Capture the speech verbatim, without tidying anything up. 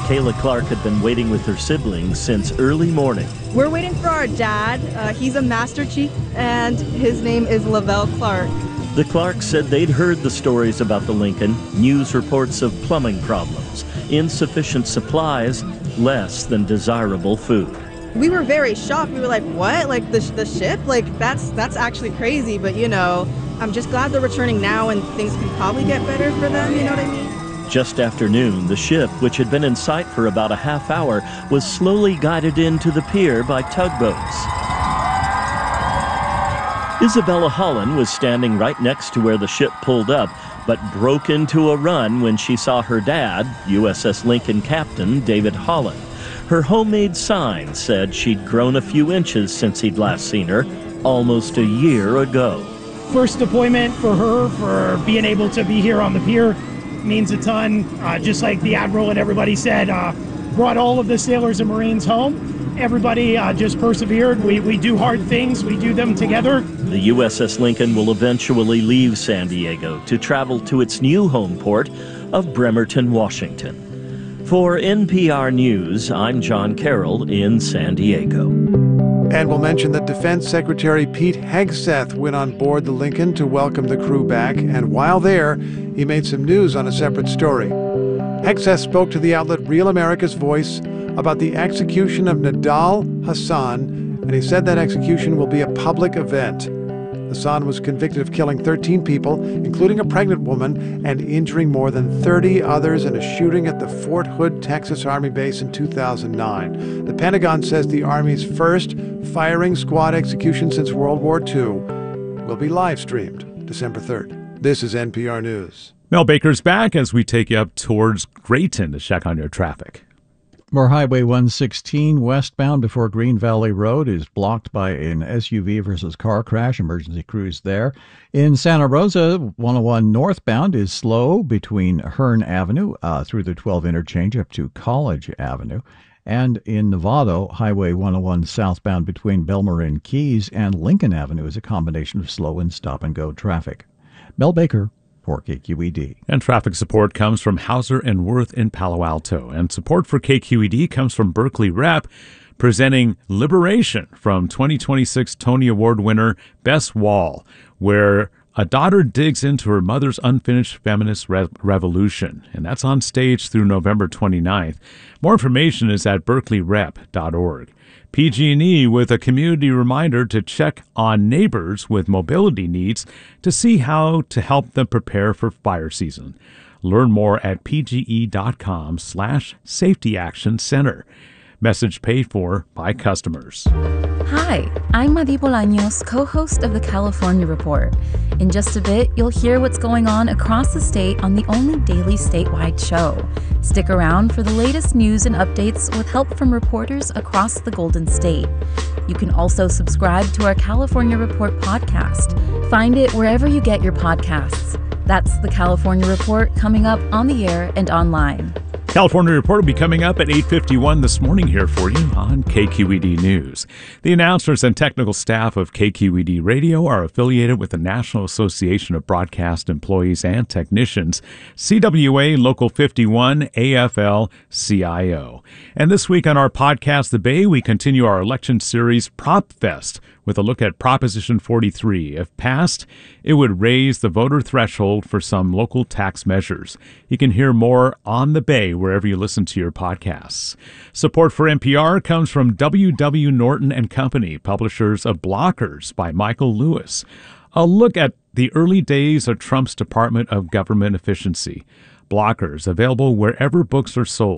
Kayla Clark had been waiting with her siblings since early morning. We're waiting for our dad. Uh, he's a Master Chief, and his name is Lavelle Clark. The Clarks said they'd heard the stories about the Lincoln, news reports of plumbing problems, insufficient supplies, less than desirable food. We were very shocked. We were like, what? Like the, the ship? Like that's that's actually crazy. But, you know, I'm just glad they're returning now and things can probably get better for them. You know what I mean? Just after noon, the ship, which had been in sight for about a half hour, was slowly guided into the pier by tugboats. Isabella Holland was standing right next to where the ship pulled up, but broke into a run when she saw her dad, U S S Lincoln Captain David Holland. Her homemade sign said she'd grown a few inches since he'd last seen her, almost a year ago. First deployment for her, for being able to be here on the pier, means a ton. Uh, just like the Admiral and everybody said, uh, brought all of the sailors and Marines home. Everybody uh, just persevered. We, we do hard things. We do them together. The U S S Lincoln will eventually leave San Diego to travel to its new home port of Bremerton, Washington. For N P R News, I'm John Carroll in San Diego. And we'll mention that Defense Secretary Pete Hegseth went on board the Lincoln to welcome the crew back, and while there, he made some news on a separate story. Hegseth spoke to the outlet Real America's Voice about the execution of Nidal Hasan, and he said that execution will be a public event. Hasan was convicted of killing thirteen people, including a pregnant woman, and injuring more than thirty others in a shooting at the Fort Hood, Texas Army base in two thousand nine. The Pentagon says the Army's first firing squad execution since World War Two will be live-streamed December third. This is N P R News. Mel Baker's back as we take you up towards Grayton to check on your traffic. More Highway one sixteen westbound before Green Valley Road is blocked by an S U V versus car crash. Emergency crews there. In Santa Rosa, one oh one northbound is slow between Hearn Avenue uh, through the twelve interchange up to College Avenue. And in Novato, Highway one oh one southbound between Belmarin Keys and Lincoln Avenue is a combination of slow and stop-and-go traffic. Mel Baker for K Q E D. And traffic support comes from Hauser and Worth in Palo Alto. And support for K Q E D comes from Berkeley Rep, presenting Liberation from twenty twenty-six Tony Award winner Bess Wall, where a daughter digs into her mother's unfinished feminist re- revolution. And that's on stage through November twenty-ninth. More information is at berkeley rep dot org. P G and E with a community reminder to check on neighbors with mobility needs to see how to help them prepare for fire season. Learn more at pge.com slash safety action center. Message paid for by customers. Hi, I'm Madi Bolaños, co-host of the California Report. In just a bit, you'll hear what's going on across the state on the only daily statewide show. Stick around for the latest news and updates with help from reporters across the Golden State. You can also subscribe to our California Report podcast. Find it wherever you get your podcasts. That's the California Report, coming up on the air and online. California Report will be coming up at eight fifty-one this morning here for you on K Q E D News. The announcers and technical staff of K Q E D Radio are affiliated with the National Association of Broadcast Employees and Technicians, C W A Local fifty-one, A F L C I O. And this week on our podcast, The Bay, we continue our election series Prop Fest with a look at Proposition forty-three. If passed, it would raise the voter threshold for some local tax measures. You can hear more on The Bay wherever you listen to your podcasts. Support for N P R comes from W W. Norton and Company, publishers of Blockers by Michael Lewis. A look at the early days of Trump's Department of Government Efficiency. Blockers, available wherever books are sold.